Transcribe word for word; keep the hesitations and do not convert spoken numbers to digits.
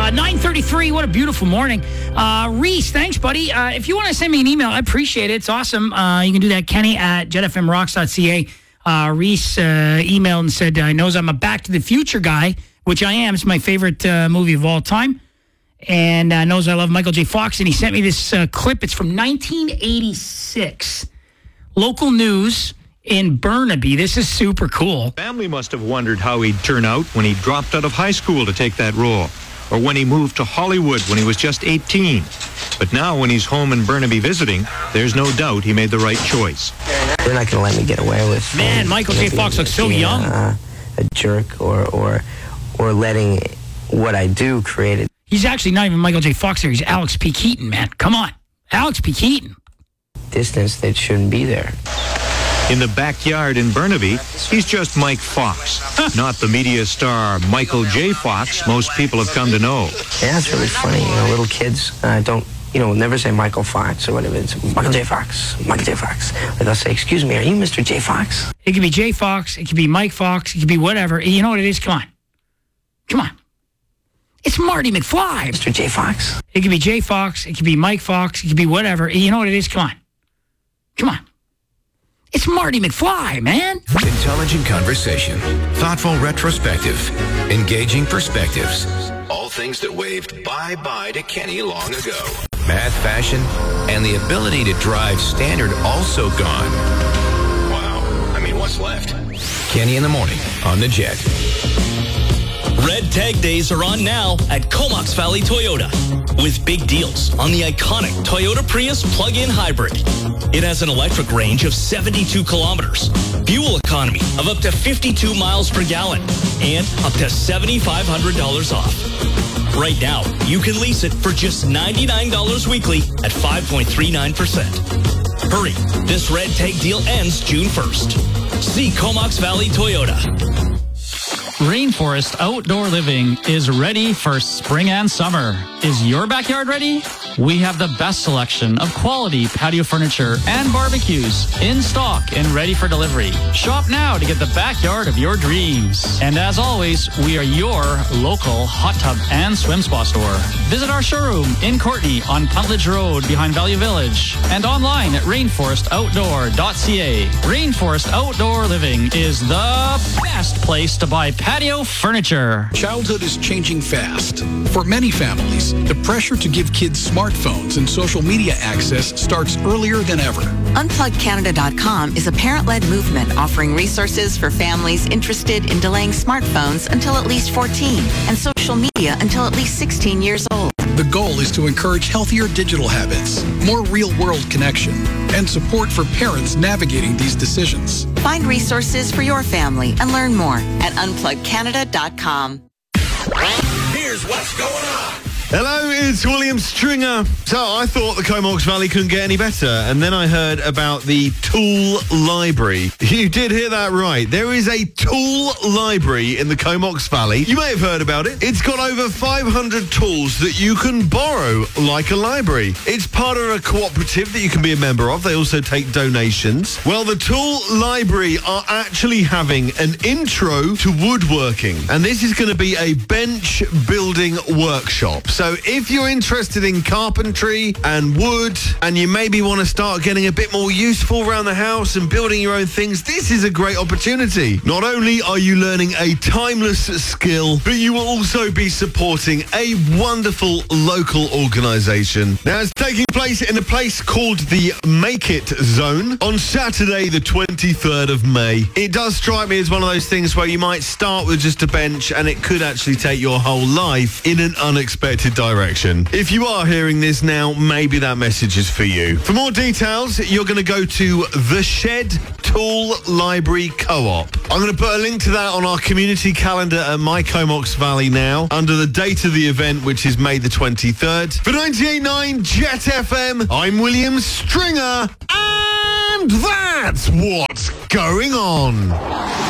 Uh, nine thirty-three, what a beautiful morning. Uh, Reese, thanks, buddy. Uh, if you want to send me an email, I appreciate it. It's awesome. Uh, you can do that, Kenny at jet f m rocks dot c a. Uh, Reese uh, emailed and said, uh, knows I'm a Back to the Future guy, which I am. It's my favorite uh, movie of all time. And uh, knows I love Michael J. Fox. And he sent me this uh, clip. It's from nineteen eighty-six. Local news in Burnaby. This is super cool. Family must have wondered how he'd turn out when he dropped out of high school to take that role, or when he moved to Hollywood when he was just eighteen. But now when he's home in Burnaby visiting, there's no doubt he made the right choice. They're not going to let me get away with... Man, um, Michael J. Fox looks so being, young. Uh, a jerk or, or, or letting what I do create it. He's actually not even Michael J. Fox there. He's Alex P. Keaton, man. Come on. Alex P. Keaton. Distance that shouldn't be there. In the backyard in Burnaby, he's just Mike Fox, not the media star Michael J. Fox most people have come to know. Yeah, it's really funny. You know, little kids uh, don't, you know, never say Michael Fox or whatever. It's Michael J. Fox, Michael J. Fox. Or they'll say, excuse me, are you Mister J. Fox? It could be J. Fox. It could be Mike Fox. It could be whatever. You know what it is? Come on. Come on. It's Marty McFly. Mister J. Fox. It could be J. Fox. It could be Mike Fox. It could be whatever. You know what it is? Come on. Come on. It's Marty McFly, man. Intelligent conversation, thoughtful retrospective, engaging perspectives. All things that waved bye-bye to Kenny long ago. Math, fashion, and the ability to drive standard also gone. Wow. I mean, what's left? Kenny in the morning on the Jet. Red Tag Days are on now at Comox Valley Toyota with big deals on the iconic Toyota Prius plug-in hybrid. It has an electric range of seventy-two kilometers, fuel economy of up to fifty-two miles per gallon, and up to seven thousand five hundred dollars off. Right now, you can lease it for just ninety-nine dollars weekly at five point three nine percent. Hurry, this Red Tag deal ends June first. See Comox Valley Toyota. Rainforest Outdoor Living is ready for spring and summer. Is your backyard ready? We have the best selection of quality patio furniture and barbecues in stock and ready for delivery. Shop now to get the backyard of your dreams. And as always, we are your local hot tub and swim spa store. Visit our showroom in Courtenay on Puntledge Road behind Value Village and online at rainforest outdoor dot c a. Rainforest Outdoor Living is the best place to buy patio furniture. Childhood is changing fast. For many families, the pressure to give kids smartphones and social media access starts earlier than ever. unplug canada dot com is a parent-led movement offering resources for families interested in delaying smartphones until at least fourteen and social media until at least sixteen years old. The goal is to encourage healthier digital habits, more real-world connection, and support for parents navigating these decisions. Find resources for your family and learn more at unplug canada dot com. Here's what's going on. Hello, it's William Stringer. So I thought the Comox Valley couldn't get any better, and then I heard about the tool library. You did hear that right. There is a tool library in the Comox Valley. You may have heard about it. It's got over five hundred tools that you can borrow like a library. It's part of a cooperative that you can be a member of. They also take donations. Well, the tool library are actually having an intro to woodworking, and this is going to be a bench building workshop. So So if you're interested in carpentry and wood, and you maybe want to start getting a bit more useful around the house and building your own things, this is a great opportunity. Not only are you learning a timeless skill, but you will also be supporting a wonderful local organisation. Now, it's taking place in a place called the Make It Zone on Saturday, the twenty-third of May. It does strike me as one of those things where you might start with just a bench and it could actually take your whole life in an unexpected direction. If you are hearing this now, maybe that message is for you. For more details, you're going to go to the Shed Tool Library Co-op. I'm going to put a link to that on our community calendar at My Comox Valley now, under the date of the event, which is May the twenty-third. For ninety-eight point nine Jet F M, I'm William Stringer, and that's what's going on.